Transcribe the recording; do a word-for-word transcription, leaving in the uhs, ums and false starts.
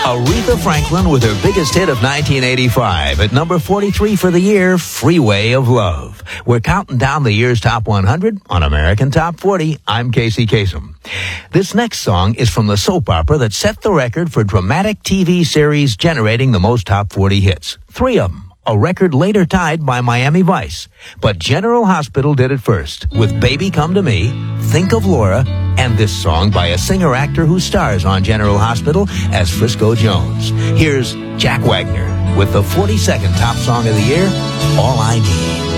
Aretha Franklin with her biggest hit of nineteen eighty-five. At number forty-three for the year, Freeway of Love. We're counting down the year's top one hundred on American Top forty. I'm Casey Kasem. This next song is from the soap opera that set the record for dramatic T V series generating the most top forty hits. Three of them. A record later tied by Miami Vice. But General Hospital did it first with Baby Come to Me, Think of Laura, and this song by a singer-actor who stars on General Hospital as Frisco Jones. Here's Jack Wagner with the forty-second top song of the year, All I Need.